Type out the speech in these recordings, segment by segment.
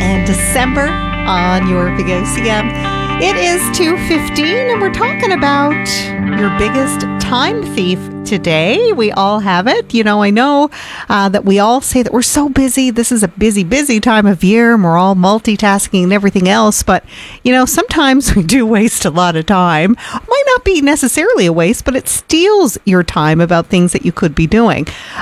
and December on your Big OCM. It is 2:15 and we're talking about your biggest time thief today. We all have it. You know, I know that we all say that we're so busy. This is a busy time of year and we're all multitasking and everything else. But, you know, sometimes we do waste a lot of time. Might not be necessarily a waste, but it steals your time about things that you could be doing.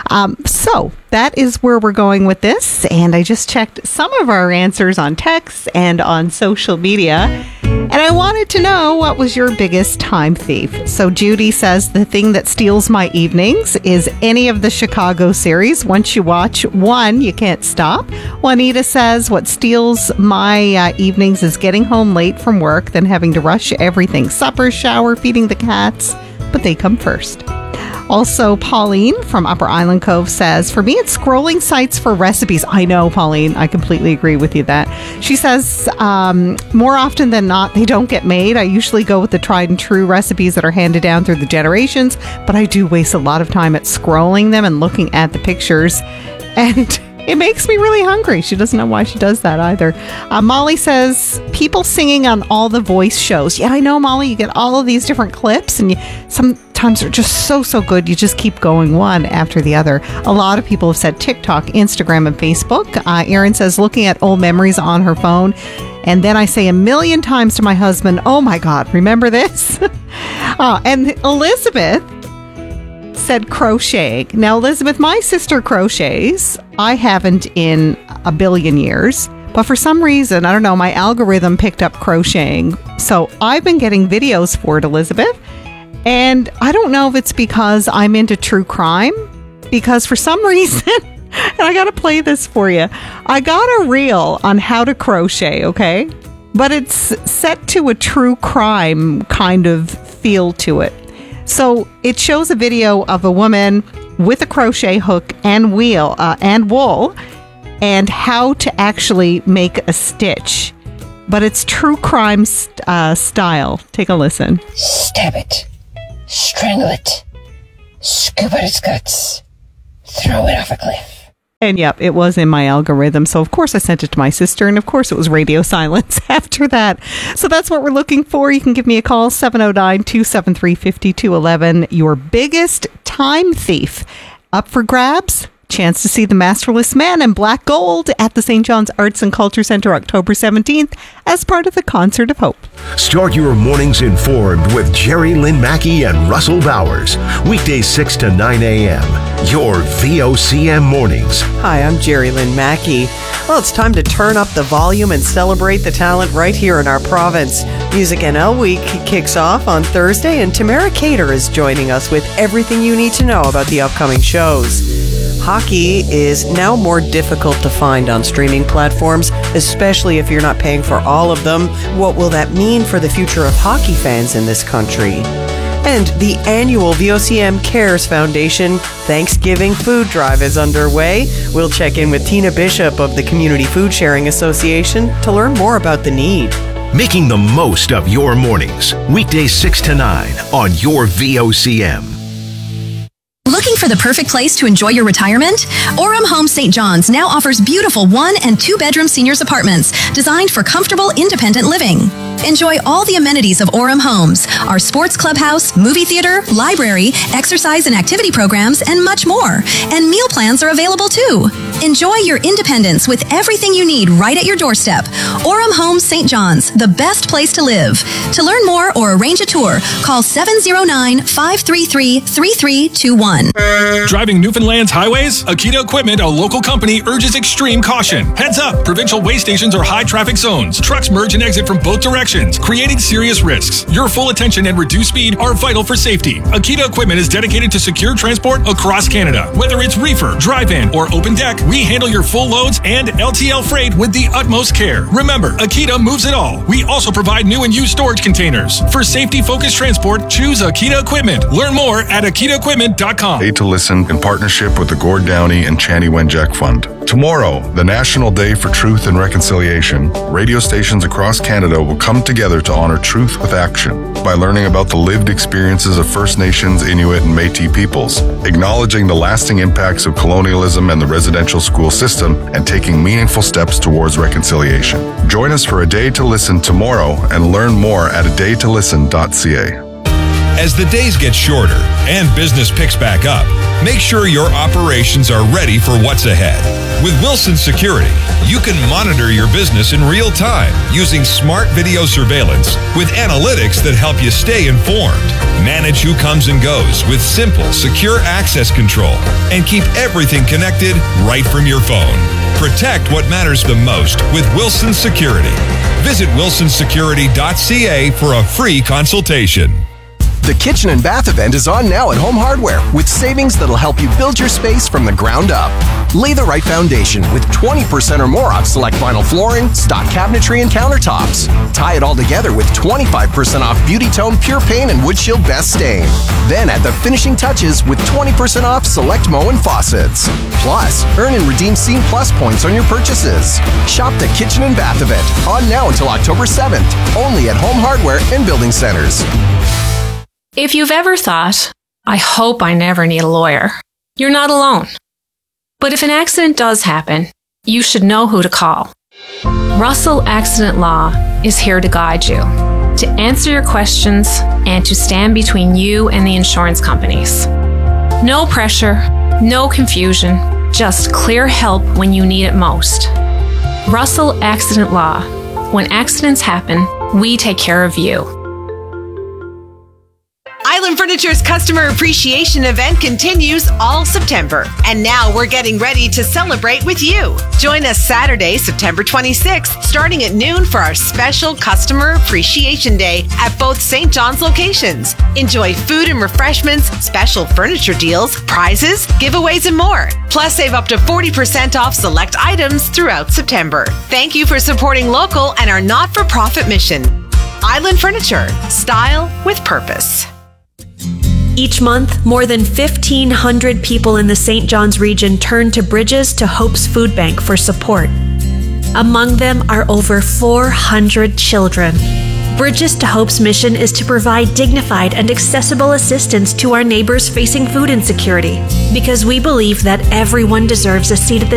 So that is where we're going with this. And I just checked some of our answers on text and on social media. And I wanted to know, what was your biggest time thief? So Judy says, the thing that steals my evenings is any of the Chicago series. Once you watch one, you can't stop. Juanita says, what steals my evenings is getting home late from work, then having to rush everything. Supper, shower, feeding the cats, but they come first. Also, Pauline from Upper Island Cove says, for me, it's scrolling sites for recipes. I know, Pauline, I completely agree with you that. She says, more often than not, they don't get made. I usually go with the tried and true recipes that are handed down through the generations, but I do waste a lot of time at scrolling them and looking at the pictures. And it makes me really hungry. She doesn't know why she does that either. Molly says, people singing on all the voice shows. Yeah, I know, Molly, you get all of these different clips and sometimes they're just so good. You just keep going one after the other. A lot of people have said TikTok, Instagram, and Facebook. Erin says, looking at old memories on her phone. And then I say a million times to my husband, oh my God, remember this? And Elizabeth said crocheting. Now, Elizabeth, my sister crochets. I haven't in a billion years. But for some reason, I don't know, my algorithm picked up crocheting. So I've been getting videos for it, Elizabeth. And I don't know if it's because I'm into true crime. Because for some reason, and I got to play this for you. I got a reel on how to crochet, okay? But it's set to a true crime kind of feel to it. So it shows a video of a woman with a crochet hook and wheel and wool and how to actually make a stitch. But it's true crime style. Take a listen. Stab it. Strangle it. Scoop out its guts. Throw it off a cliff. And yep, it was in my algorithm. So of course I sent it to my sister, and of course it was radio silence after that. So that's what we're looking for. You can give me a call, 709-273-5211. Your biggest time thief. Up for grabs? Chance to see the Masterless Man in black gold at the St. John's Arts and Culture Center October 17th as part of the Concert of Hope. Start your mornings informed with Jerry Lynn Mackey and Russell Bowers. Weekdays 6 to 9 a.m. Your VOCM mornings. Hi, I'm Jerry Lynn Mackey. Well, it's time to turn up the volume and celebrate the talent right here in our province. Music NL Week kicks off on Thursday, and Tamara Cater is joining us with everything you need to know about the upcoming shows. Hockey is now more difficult to find on streaming platforms, especially if you're not paying for all of them. What will that mean for the future of hockey fans in this country? And the annual VOCM Cares Foundation Thanksgiving Food Drive is underway. We'll check in with Tina Bishop of the Community Food Sharing Association to learn more about the need. Making the most of your mornings. Weekdays 6 to 9 on your VOCM. Looking for the perfect place to enjoy your retirement? Orem Homes St. John's now offers beautiful 1- and 2-bedroom seniors apartments designed for comfortable, independent living. Enjoy all the amenities of Orem Homes, our sports clubhouse, movie theater, library, exercise and activity programs, and much more. And meal plans are available too. Enjoy your independence with everything you need right at your doorstep. Orem Homes St. John's, the best place to live. To learn more or arrange a tour, call 709-533-3321. Driving Newfoundland's highways? Akita Equipment, a local company, urges extreme caution. Heads up, provincial way stations are high traffic zones. Trucks merge and exit from both directions, creating serious risks. Your full attention and reduced speed are vital for safety. Akita Equipment is dedicated to secure transport across Canada. Whether it's reefer, drive-in, or open deck, we handle your full loads and LTL freight with the utmost care. Remember, Akita moves it all. We also provide new and used storage containers. For safety-focused transport, choose Akita Equipment. Learn more at akitaequipment.com. Paid to Listen in partnership with the Gord Downey and Chanie Wenjack Fund. Tomorrow, the National Day for Truth and Reconciliation, radio stations across Canada will come together to honor truth with action by learning about the lived experiences of First Nations, Inuit, and Métis peoples, acknowledging the lasting impacts of colonialism and the residential school system, and taking meaningful steps towards reconciliation. Join us for A Day to Listen tomorrow and learn more at adaytolisten.ca. As the days get shorter and business picks back up, make sure your operations are ready for what's ahead. With Wilson Security, you can monitor your business in real time using smart video surveillance with analytics that help you stay informed. Manage who comes and goes with simple, secure access control and keep everything connected right from your phone. Protect what matters the most with Wilson Security. Visit wilsonsecurity.ca for a free consultation. The Kitchen and Bath event is on now at Home Hardware with savings that'll help you build your space from the ground up. Lay the right foundation with 20% or more off select vinyl flooring, stock cabinetry, and countertops. Tie it all together with 25% off Beauty Tone Pure Paint and Wood Shield Best Stain. Then add the finishing touches with 20% off select Moen faucets. Plus, earn and redeem Scene Plus points on your purchases. Shop the Kitchen and Bath event on now until October 7th, only at Home Hardware and Building Centers. If you've ever thought, I hope I never need a lawyer, you're not alone. But if an accident does happen, you should know who to call. Russell Accident Law is here to guide you, to answer your questions, and to stand between you and the insurance companies. No pressure, no confusion, just clear help when you need it most. Russell Accident Law. When accidents happen, we take care of you. Island Furniture's Customer Appreciation Event continues all September. And now we're getting ready to celebrate with you. Join us Saturday, September 26th, starting at noon for our special Customer Appreciation Day at both St. John's locations. Enjoy food and refreshments, special furniture deals, prizes, giveaways, and more. Plus, save up to 40% off select items throughout September. Thank you for supporting local and our not-for-profit mission. Island Furniture. Style with purpose. Each month, more than 1,500 people in the St. John's region turn to Bridges to Hope's Food Bank for support. Among them are over 400 children. Bridges to Hope's mission is to provide dignified and accessible assistance to our neighbors facing food insecurity, because we believe that everyone deserves a seat at the